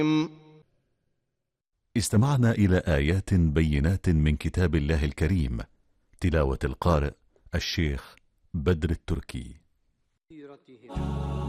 استمعنا إلى آيات بينات من كتاب الله الكريم. تلاوة القارئ الشيخ بدر التركي.